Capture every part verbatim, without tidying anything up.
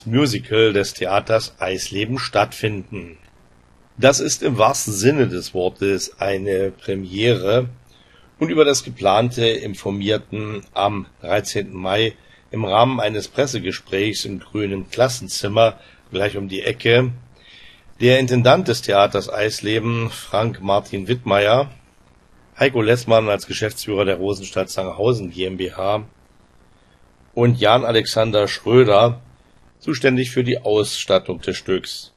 Musical des Theaters Eisleben stattfinden. Das ist im wahrsten Sinne des Wortes eine Premiere, und über das Geplante informierten am dreizehnten Mai im Rahmen eines Pressegesprächs im Grünen Klassenzimmer gleich um die Ecke der Intendant des Theaters Eisleben, Frank Martin Wittmeier, Heiko Lessmann als Geschäftsführer der Rosenstadt Sangerhausen GmbH und Jan Alexander Schröder, zuständig für die Ausstattung des Stücks.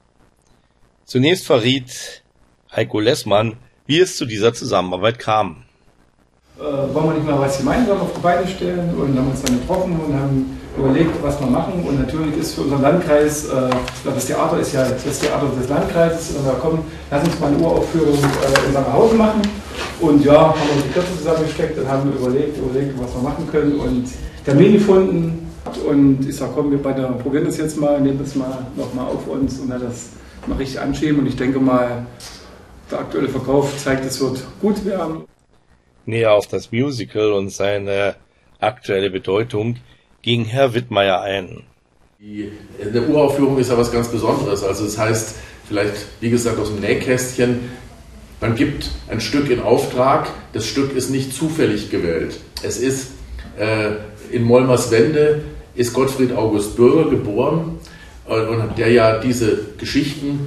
Zunächst verriet Heiko Lessmann, wie es zu dieser Zusammenarbeit kam. Äh, wollen wir nicht mal was gemeinsam auf die Beine stellen, und haben uns dann getroffen und haben überlegt, was wir machen. Und natürlich ist für unseren Landkreis, äh, das Theater ist ja das Theater des Landkreises, und da kommen, lass uns mal eine Uraufführung äh, in Sangerhausen machen. Und ja, haben wir die Köpfe zusammengesteckt und haben überlegt, überlegt, was wir machen können und Termin gefunden. Und ich sage, komm, wir beide probieren das jetzt mal, nehmen das mal nochmal auf uns und dann das mal richtig anschieben. Und ich denke mal, der aktuelle Verkauf zeigt, es wird gut werden. Näher auf das Musical und seine aktuelle Bedeutung ging Herr Wittmeier ein. Die, eine Uraufführung ist ja was ganz Besonderes. Also das heißt, vielleicht, wie gesagt, aus dem Nähkästchen, man gibt ein Stück in Auftrag, das Stück ist nicht zufällig gewählt. Es ist äh, in Molmerswende ist Gottfried August Bürger geboren, äh, und der ja diese Geschichten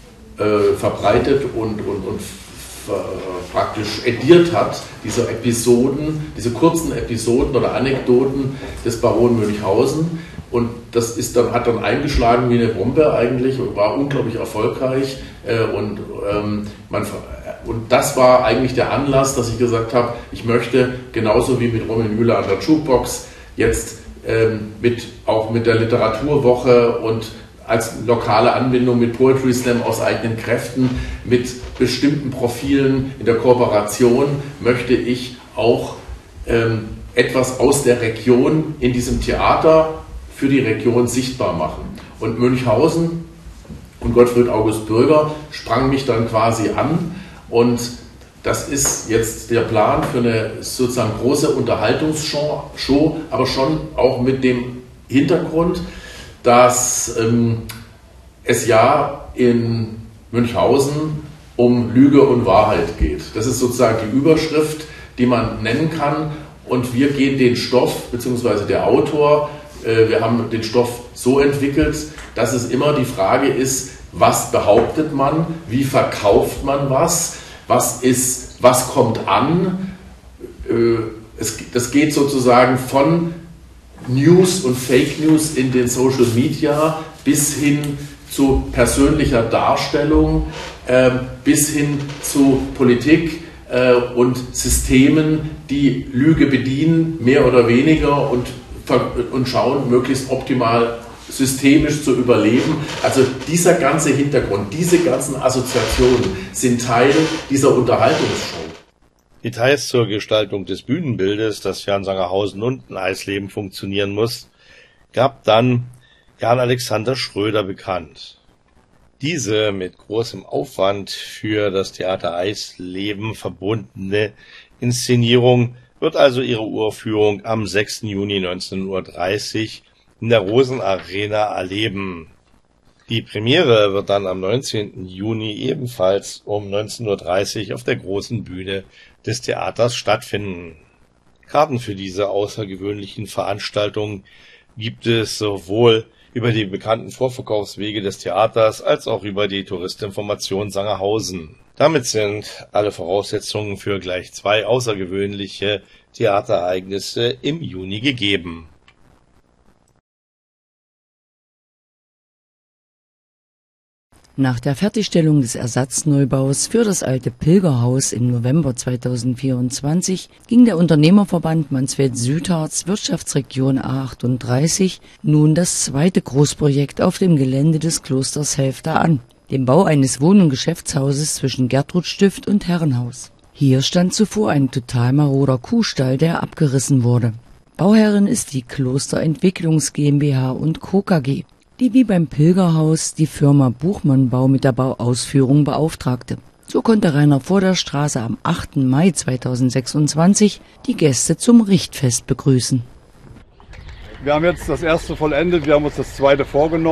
äh, verbreitet und, und, und äh, praktisch ediert hat, diese Episoden, diese kurzen Episoden oder Anekdoten des Baron Münchhausen. Und das ist dann, hat dann eingeschlagen wie eine Bombe eigentlich und war unglaublich erfolgreich. Äh, und, ähm, man, und das war eigentlich der Anlass, dass ich gesagt habe, ich möchte genauso wie mit Romy Müller an der Jukebox jetzt ähm, mit, auch mit der Literaturwoche und als lokale Anbindung mit Poetry Slam aus eigenen Kräften, mit bestimmten Profilen in der Kooperation, möchte ich auch ähm, etwas aus der Region in diesem Theater für die Region sichtbar machen. Und Münchhausen und Gottfried August Bürger sprang mich dann quasi an, und das ist jetzt der Plan für eine sozusagen große Unterhaltungsshow, Show, aber schon auch mit dem Hintergrund, dass ähm, es ja in Münchhausen um Lüge und Wahrheit geht. Das ist sozusagen die Überschrift, die man nennen kann, und wir gehen den Stoff, beziehungsweise der Autor, äh, wir haben den Stoff so entwickelt, dass es immer die Frage ist, was behauptet man, wie verkauft man was, was ist, was kommt an. Äh, es, das geht sozusagen von News und Fake News in den Social Media bis hin zu persönlicher Darstellung, äh, bis hin zu Politik äh, und Systemen, die Lüge bedienen, mehr oder weniger, und, und schauen, möglichst optimal systemisch zu überleben. Also dieser ganze Hintergrund, diese ganzen Assoziationen sind Teil dieser Unterhaltungsshow. Details zur Gestaltung des Bühnenbildes, das ja in Sangerhausen und in Eisleben funktionieren muss, gab dann Jan Alexander Schröder bekannt. Diese mit großem Aufwand für das Theater Eisleben verbundene Inszenierung wird also ihre Uraufführung am sechsten Juni neunzehn Uhr dreißig in der Rosenarena erleben. Die Premiere wird dann am neunzehnten Juni ebenfalls um neunzehn Uhr dreißig auf der großen Bühne des Theaters stattfinden. Karten für diese außergewöhnlichen Veranstaltungen gibt es sowohl über die bekannten Vorverkaufswege des Theaters als auch über die Touristinformation Sangerhausen. Damit sind alle Voraussetzungen für gleich zwei außergewöhnliche Theaterereignisse im Juni gegeben. Nach der Fertigstellung des Ersatzneubau's für das alte Pilgerhaus im November zweitausendvierundzwanzig ging der Unternehmerverband Mansfeld-Südharz Wirtschaftsregion A achtunddreißig nun das zweite Großprojekt auf dem Gelände des Klosters Helfta an, dem Bau eines Wohn- und Geschäftshauses zwischen Gertrudstift und Herrenhaus. Hier stand zuvor ein total maroder Kuhstall, der abgerissen wurde. Bauherrin ist die Klosterentwicklungs GmbH und Co. K G, die wie beim Pilgerhaus die Firma Buchmann Bau mit der Bauausführung beauftragte. So konnte Rainer Vorderstraße am achten Mai zweitausendsechsundzwanzig die Gäste zum Richtfest begrüßen. Wir haben jetzt das erste vollendet, wir haben uns das zweite vorgenommen.